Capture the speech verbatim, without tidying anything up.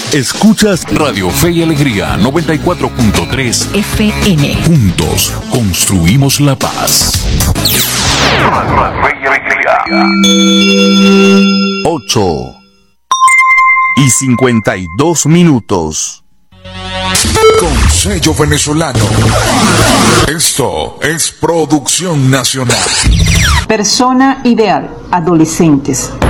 Escuchas Radio Fe y Alegría noventa y cuatro punto tres F M. Juntos construimos la paz. Radio Fe y Alegría. ocho y cincuenta y dos minutos. Con sello venezolano. Esto es producción nacional. Persona ideal, adolescentes.